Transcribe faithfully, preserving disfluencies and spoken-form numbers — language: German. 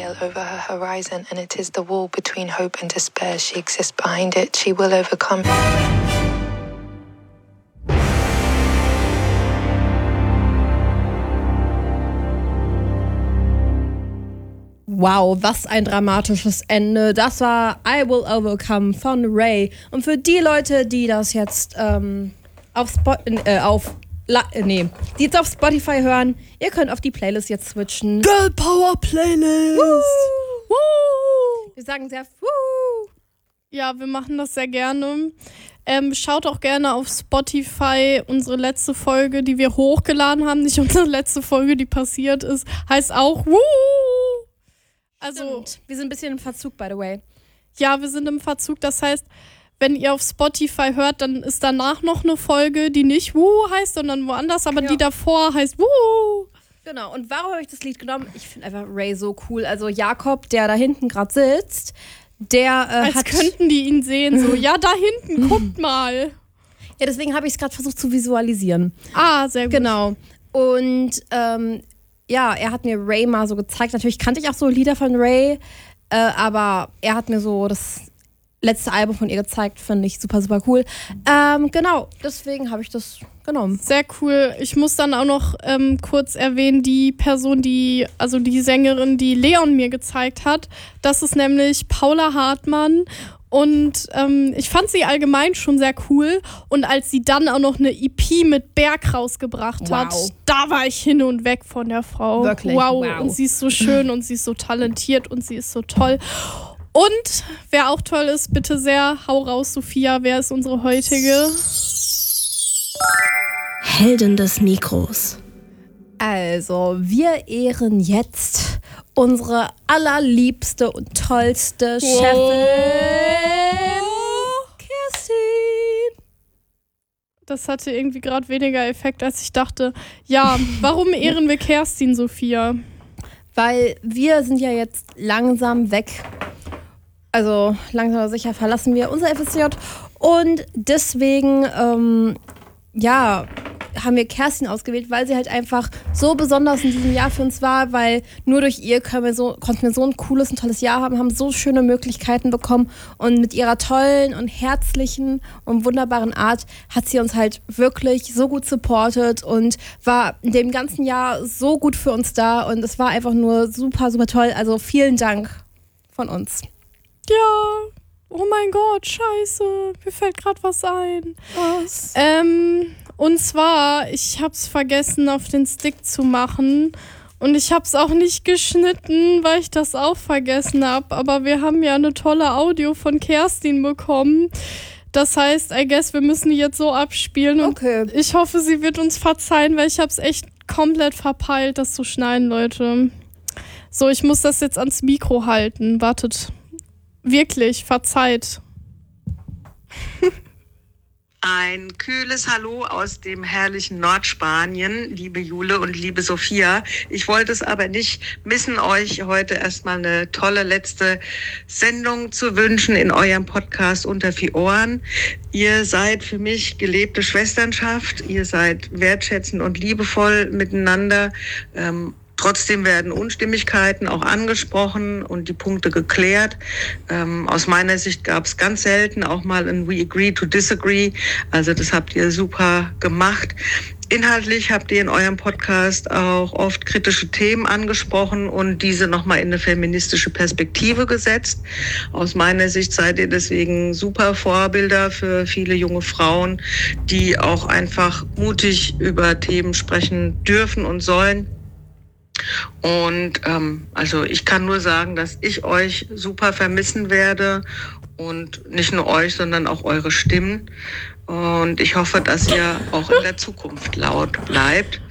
veil over her horizon, and it is the wall between hope and despair. She exists behind it. She will overcome. Wow, was ein dramatisches Ende. Das war I Will Overcome von Ray. Und für die Leute, die das jetzt ähm, auf, Spot, äh, auf La- äh, nee, die jetzt auf Spotify hören, ihr könnt auf die Playlist jetzt switchen. Girl Power Playlist! Woo! Woo! Wir sagen sehr Woo! Ja, wir machen das sehr gerne. Ähm, schaut auch gerne auf Spotify unsere letzte Folge, die wir hochgeladen haben. Nicht unsere letzte Folge, die passiert ist. Heißt auch Woo! Also, Stimmt. Wir sind ein bisschen im Verzug, by the way. Ja, wir sind im Verzug. Das heißt, wenn ihr auf Spotify hört, dann ist danach noch eine Folge, die nicht Woo heißt, sondern woanders, aber ja. Die davor heißt Woo. Genau. Und warum habe ich das Lied genommen? Ich finde einfach Ray so cool. Also Jakob, der da hinten gerade sitzt, der äh, Als hat... könnten die ihn sehen, so, ja, da hinten, guckt mal. Ja, deswegen habe ich es gerade versucht zu visualisieren. Ah, sehr gut. Genau. Und ähm, ja, er hat mir Ray mal so gezeigt. Natürlich kannte ich auch so Lieder von Ray, äh, aber er hat mir so das letzte Album von ihr gezeigt. Finde ich super, super cool. Ähm, genau, deswegen habe ich das genommen. Sehr cool. Ich muss dann auch noch ähm, kurz erwähnen, die Person, die, also die Sängerin, die Leon mir gezeigt hat. Das ist nämlich Paula Hartmann. Und ähm, ich fand sie allgemein schon sehr cool. Und als sie dann auch noch eine E P mit Berg rausgebracht wow. hat, da war ich hin und weg von der Frau. Wirklich? Wow. wow. Und sie ist so schön und sie ist so talentiert und sie ist so toll. Und wer auch toll ist, bitte sehr, hau raus, Sophia. Wer ist unsere heutige? Heldin des Mikros. Also, wir ehren jetzt unsere allerliebste und tollste wow. Chefin, Kerstin. Das hatte irgendwie gerade weniger Effekt, als ich dachte. Ja, warum ehren wir Kerstin, Sophia? Weil wir sind ja jetzt langsam weg. Also langsam aber sicher verlassen wir unser F S J. Und deswegen, ähm, ja, haben wir Kerstin ausgewählt, weil sie halt einfach so besonders in diesem Jahr für uns war, weil nur durch ihr können wir so, konnten wir so ein cooles und tolles Jahr haben, haben so schöne Möglichkeiten bekommen und mit ihrer tollen und herzlichen und wunderbaren Art hat sie uns halt wirklich so gut supportet und war in dem ganzen Jahr so gut für uns da und es war einfach nur super, super toll. Also vielen Dank von uns. Ja, oh mein Gott, scheiße, mir fällt gerade was ein. Was? Ähm... Und zwar, ich hab's vergessen, auf den Stick zu machen. Und ich hab's auch nicht geschnitten, weil ich das auch vergessen hab. Aber wir haben ja eine tolle Audio von Kerstin bekommen. Das heißt, I guess, wir müssen die jetzt so abspielen. Und okay. Ich hoffe, sie wird uns verzeihen, weil ich hab's echt komplett verpeilt, das zu schneiden, Leute. So, ich muss das jetzt ans Mikro halten. Wartet. Wirklich, verzeiht. Ein kühles Hallo aus dem herrlichen Nordspanien, liebe Jule und liebe Sophia. Ich wollte es aber nicht missen, euch heute erstmal eine tolle letzte Sendung zu wünschen in eurem Podcast Unter vier Ohren. Ihr seid für mich gelebte Schwesternschaft. Ihr seid wertschätzend und liebevoll miteinander. Ähm, Trotzdem werden Unstimmigkeiten auch angesprochen und die Punkte geklärt. Ähm, aus meiner Sicht gab es ganz selten auch mal ein We agree to disagree. Also das habt ihr super gemacht. Inhaltlich habt ihr in eurem Podcast auch oft kritische Themen angesprochen und diese nochmal in eine feministische Perspektive gesetzt. Aus meiner Sicht seid ihr deswegen super Vorbilder für viele junge Frauen, die auch einfach mutig über Themen sprechen dürfen und sollen. Und ähm, also ich kann nur sagen, dass ich euch super vermissen werde und nicht nur euch, sondern auch eure Stimmen. Und ich hoffe, dass ihr auch in der Zukunft laut bleibt.